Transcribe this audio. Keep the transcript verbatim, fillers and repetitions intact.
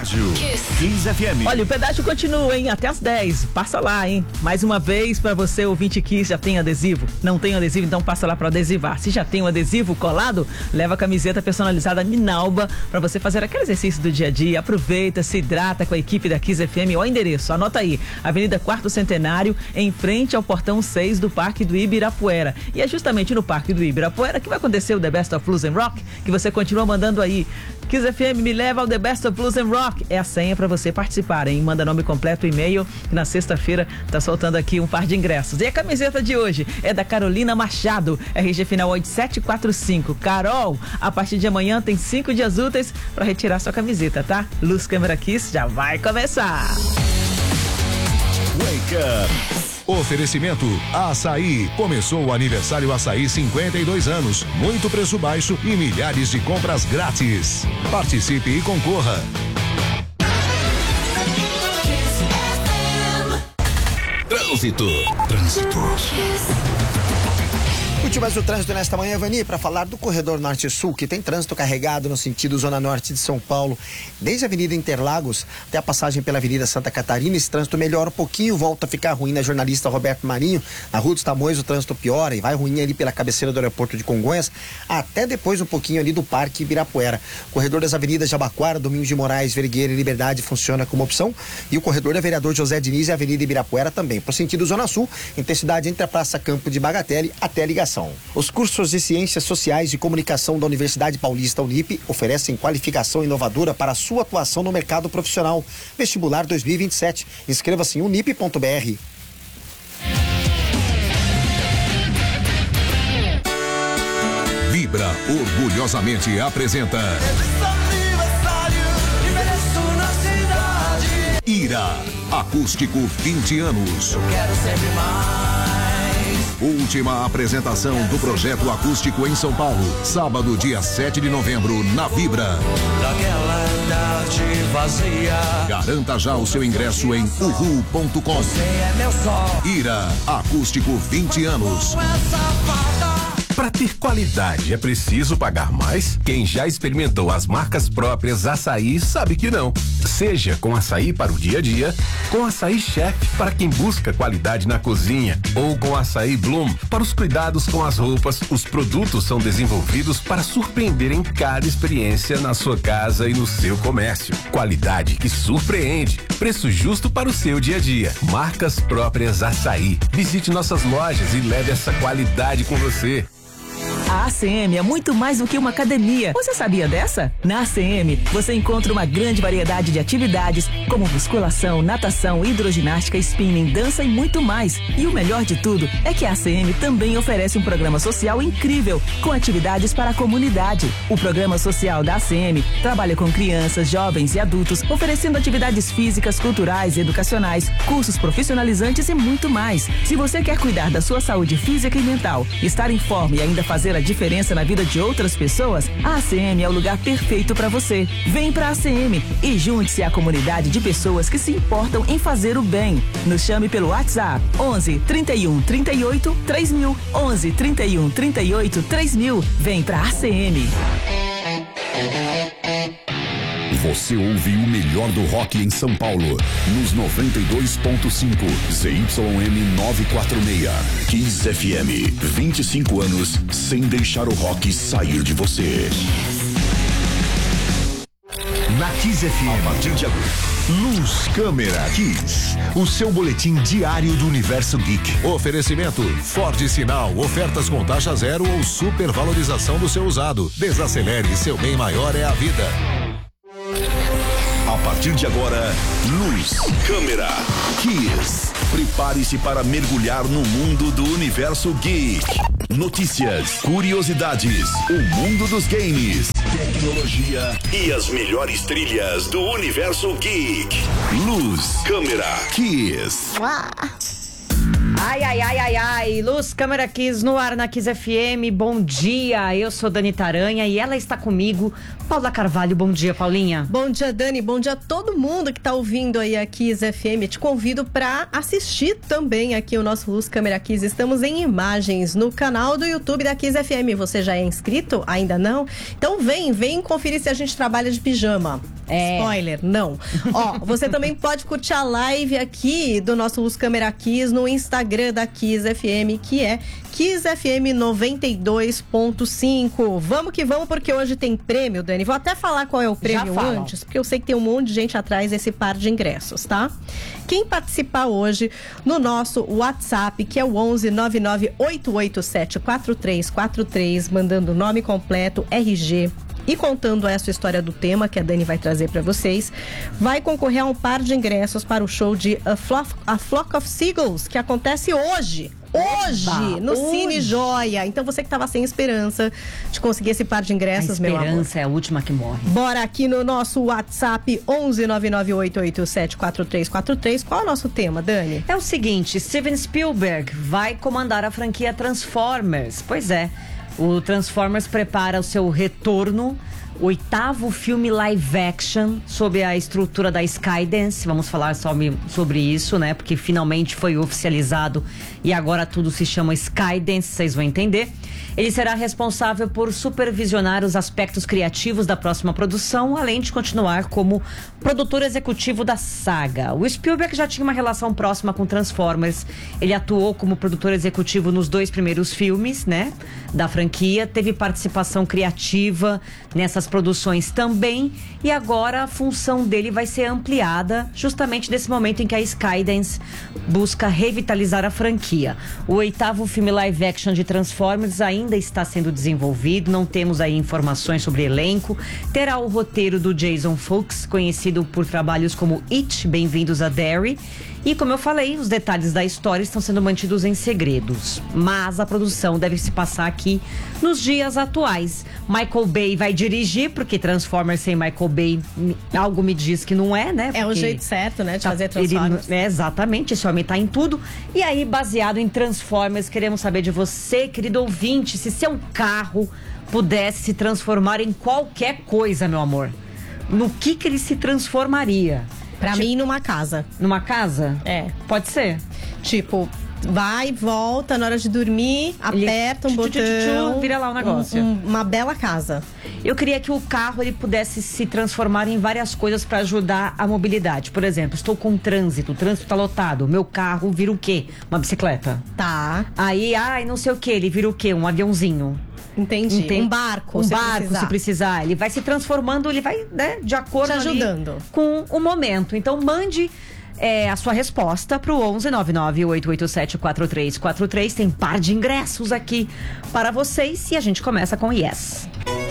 Pedágio. Kiss F M. Olha, o pedágio continua, hein? Até às dez. Passa lá, hein? Mais uma vez, pra você, ouvinte Kiss, já tem adesivo? Não tem adesivo? Então passa lá pra adesivar. Se já tem um adesivo colado, leva a camiseta personalizada Minalba pra você fazer aquele exercício do dia a dia. Aproveita, se hidrata com a equipe da Kiss F M. Ó, o endereço, anota aí. Avenida Quarto Centenário, em frente ao portão seis do Parque do Ibirapuera. E é justamente no Parque do Ibirapuera que vai acontecer o The Best of Blues and Rock, que você continua mandando aí. Kiss F M me leva ao The Best of Blues and Rock. É a senha para você participar, hein? Manda nome completo, e-mail, que na sexta-feira tá soltando aqui um par de ingressos. E a camiseta de hoje é da Carolina Machado, R G final oito sete quatro cinco. Carol, a partir de amanhã tem cinco dias úteis para retirar sua camiseta, tá? Luz, câmera, Kiss, já vai começar. Wake Up. Oferecimento Açaí. Começou o aniversário Açaí cinquenta e dois anos. Muito preço baixo e milhares de compras grátis. Participe e concorra. Trânsito. Trânsito. Últimas do trânsito nesta manhã, Vani, para falar do corredor norte-sul, que tem trânsito carregado no sentido zona norte de São Paulo, desde a Avenida Interlagos até a passagem pela Avenida Santa Catarina. Esse trânsito melhora um pouquinho, volta a ficar ruim na jornalista Roberto Marinho. Na Rua dos Tamoios o trânsito piora e vai ruim ali pela cabeceira do aeroporto de Congonhas, até depois um pouquinho ali do Parque Ibirapuera. Corredor das avenidas Jabaquara, Domingos de Moraes, Vergueira e Liberdade funciona como opção, e o corredor da Vereador José Diniz e a Avenida Ibirapuera também. Pro sentido zona sul, intensidade entre a Praça Campo de Bagatelle até a ligação. Os cursos de Ciências Sociais e Comunicação da Universidade Paulista Unip oferecem qualificação inovadora para a sua atuação no mercado profissional. Vestibular dois mil e vinte e sete. Inscreva-se em unip ponto b r. Vibra orgulhosamente apresenta Ira, acústico vinte anos. Eu quero sempre mais. Última apresentação do projeto acústico em São Paulo, sábado, dia sete de novembro, na Vibra. Daquela tarde vazia. Garanta já o seu ingresso em uhu ponto com. Você é meu sol. Ira, acústico vinte anos. Para ter qualidade é preciso pagar mais? Quem já experimentou as marcas próprias Açaí sabe que não. Seja com açaí para o dia a dia, com açaí Chef para quem busca qualidade na cozinha, ou com açaí Bloom para os cuidados com as roupas, os produtos são desenvolvidos para surpreender em cada experiência na sua casa e no seu comércio. Qualidade que surpreende, preço justo para o seu dia a dia. Marcas próprias Açaí. Visite nossas lojas e leve essa qualidade com você. A A C M é muito mais do que uma academia. Você sabia dessa? Na A C M, você encontra uma grande variedade de atividades, como musculação, natação, hidroginástica, spinning, dança e muito mais. E o melhor de tudo é que a A C M também oferece um programa social incrível, com atividades para a comunidade. O programa social da A C M trabalha com crianças, jovens e adultos, oferecendo atividades físicas, culturais, educacionais, cursos profissionalizantes e muito mais. Se você quer cuidar da sua saúde física e mental, estar em forma e ainda fazer a diferença na vida de outras pessoas, a A C M é o lugar perfeito para você. Vem pra A C M e junte-se à comunidade de pessoas que se importam em fazer o bem. Nos chame pelo WhatsApp onze, trinta e um, trinta e oito, três mil. onze, trinta e um, trinta e oito, três mil. Vem pra A C M. Você ouve o melhor do rock em São Paulo, nos noventa e dois ponto cinco, Z Y M novecentos e quarenta e seis. Kiss F M, vinte e cinco anos sem deixar o rock sair de você. Na Kiss F M, a partir de agora, Luz, Câmera, Kiss, o seu boletim diário do Universo Geek. Oferecimento Ford Sinal, ofertas com taxa zero ou supervalorização do seu usado. Desacelere, seu bem maior é a vida. A partir de agora, Luz, Câmera, Kiss. Prepare-se para mergulhar no mundo do Universo Geek. Notícias, curiosidades, o mundo dos games, tecnologia e as melhores trilhas do Universo Geek. Luz, Câmera, Kiss. Ai, ai, ai, ai, ai, Luz, Câmera, Kiss no ar na Kiss F M, bom dia, eu sou Dani Taranha e ela está comigo, Paula Carvalho, bom dia, Paulinha. Bom dia, Dani, bom dia a todo mundo que está ouvindo aí a Kiss F M, te convido para assistir também aqui o nosso Luz, Câmera, Kiss, estamos em imagens no canal do YouTube da Kiss F M, você já é inscrito? Ainda não? Então vem, vem conferir se a gente trabalha de pijama. É. Spoiler, não. Ó, você também pode curtir a live aqui do nosso Luz Câmera Kiss no Instagram da Kiss F M, que é Kiss F M noventa e dois ponto cinco. Vamos que vamos, porque hoje tem prêmio, Dani. Vou até falar qual é o prêmio antes, porque eu sei que tem um monte de gente atrás desse par de ingressos, tá? Quem participar hoje no nosso WhatsApp, que é o onze nove nove oito oito sete quatro três quatro três, mandando nome completo, R G e contando essa história do tema que a Dani vai trazer para vocês, vai concorrer a um par de ingressos para o show de A Flock, A Flock of Seagulls, que acontece hoje. Hoje, Eba, no hoje. Cine Joia. Então você que estava sem esperança de conseguir esse par de ingressos, A meu amor. esperança é a última que morre. Bora aqui no nosso WhatsApp onze nove nove oito oito sete quatro três quatro três. Qual é o nosso tema, Dani? É o seguinte, Steven Spielberg vai comandar a franquia Transformers. Pois é, o Transformers prepara o seu retorno, oitavo filme live action sob a estrutura da Skydance. Vamos falar sobre, sobre isso, né? Porque finalmente foi oficializado e agora tudo se chama Skydance, vocês vão entender. Ele será responsável por supervisionar os aspectos criativos da próxima produção, além de continuar como produtor executivo da saga. O Spielberg já tinha uma relação próxima com Transformers. Ele atuou como produtor executivo nos dois primeiros filmes, né, da franquia. Teve participação criativa nessas produções também. E agora a função dele vai ser ampliada justamente nesse momento em que a Skydance busca revitalizar a franquia. O oitavo filme live action de Transformers ainda ainda está sendo desenvolvido, não temos aí informações sobre elenco. Terá o roteiro do Jason Fuchs, conhecido por trabalhos como It, Bem-vindos a Derry. E como eu falei, os detalhes da história estão sendo mantidos em segredos. Mas a produção deve se passar aqui nos dias atuais. Michael Bay vai dirigir, porque Transformers sem Michael Bay, algo me diz que não é, né? É o Porque jeito certo, né, de tá, fazer Transformers. Ele, é, exatamente, esse homem tá em tudo. E aí, baseado em Transformers, queremos saber de você, querido ouvinte, se seu carro pudesse se transformar em qualquer coisa, meu amor. No que que ele se transformaria? Pra Tipo, mim, numa casa. Numa casa? É. Pode ser. Tipo, vai, volta, na hora de dormir, Ele- aperta um tchu, tchu, tchu, botão. tchu, vira lá o negócio. um- um- uma bela casa. Eu queria que o carro ele pudesse se transformar em várias coisas para ajudar a mobilidade. Por exemplo, estou com trânsito, o trânsito tá lotado, meu carro vira o quê? Uma bicicleta. Tá, Aí, ai, não sei o que, ele vira o quê? Um aviãozinho. entendi. Entende? Um barco, Um se barco, precisar. se precisar. Ele vai se transformando, ele vai, né, de acordo Te ali ajudando. com o momento. Então, mande é, a sua resposta pro onze nove nove oito oito sete quatro três quatro três. Tem par de ingressos aqui para vocês e a gente começa com Yes.